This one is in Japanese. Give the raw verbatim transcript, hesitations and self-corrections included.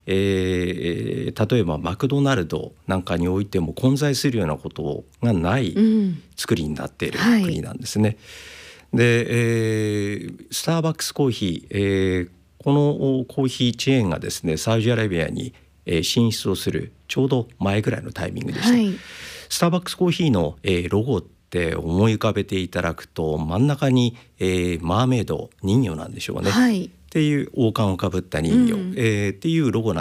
えー、例えばマクドナルドなんかにおいても混在するようなことがない作りになっている国なんですね、うん、はい、で、えー、スターバックスコーヒー、えー、このコーヒーチェーンがですねサウジアラビアに進出をするちょうど前ぐらいのタイミングでした、はい、スターバックスコーヒーの、えー、ロゴって思い浮かべていただくと真ん中に、えー、マーメイド人魚なんでしょうね、はい、っていう王冠をかぶった人魚、うん、えー、っていうロゴなん